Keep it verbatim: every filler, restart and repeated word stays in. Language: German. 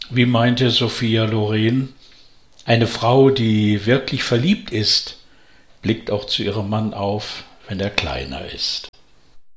Wie meinte Sophia Loren, eine Frau, die wirklich verliebt ist, blickt auch zu ihrem Mann auf, wenn er kleiner ist.